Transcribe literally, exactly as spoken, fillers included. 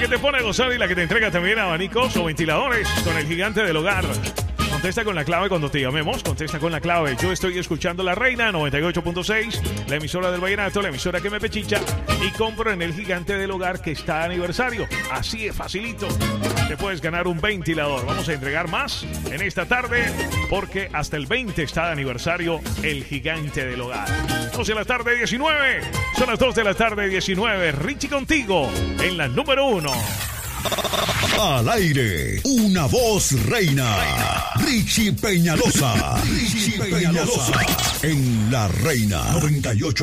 que te pone a gozar y la que te entrega también abanicos o ventiladores con el gigante del hogar. Contesta con la clave cuando te llamemos. Contesta con la clave. Yo estoy escuchando La Reina noventa y ocho punto seis, la emisora del vallenato, la emisora que me pechicha, y compro en el gigante del hogar que está de aniversario. Así es facilito. Te puedes ganar un ventilador. Vamos a entregar más en esta tarde porque hasta el veinte está de aniversario el gigante del hogar. dos de la tarde, diecinueve. Son las dos de la tarde, diecinueve. Richie contigo en la número uno. Al aire, una voz reina. Richie Peñalosa. Richie Peñalosa. En La Reina noventa y ocho.